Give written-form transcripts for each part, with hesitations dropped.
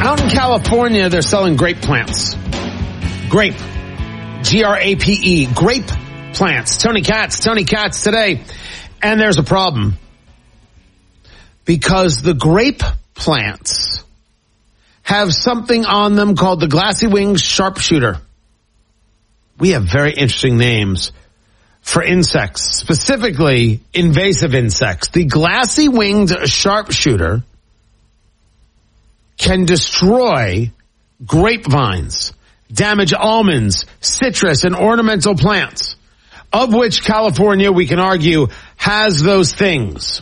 Out in California, they're selling grape plants. Grape. G-R-A-P-E. Grape plants. Tony Katz today. And there's a problem. Because the grape plants have something on them called the glassy winged sharpshooter. We have very interesting names for insects, specifically invasive insects. The glassy winged sharpshooter can destroy grapevines, damage almonds, citrus, and ornamental plants, of which California, we can argue, has those things.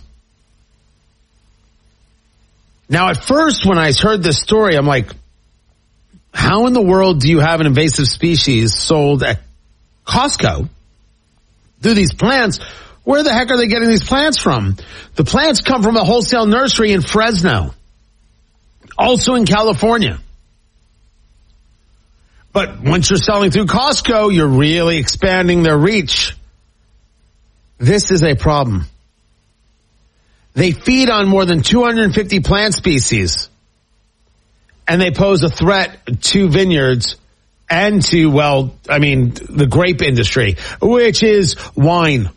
Now, at first, when I heard this story, I'm like, how in the world do you have an invasive species sold at Costco? Do these plants, where the heck are they getting these plants from? The plants come from a wholesale nursery in Fresno, also in California. But once you're selling through Costco, you're really expanding their reach. This is a problem. They feed on more than 250 plant species, and they pose a threat to vineyards and to, the grape industry, which is wine.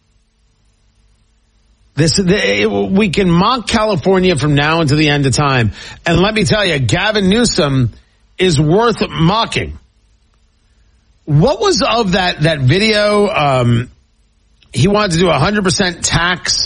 We can mock California from now until the end of time. And let me tell you, Gavin Newsom is worth mocking. What was of that video? He wanted to do 100% tax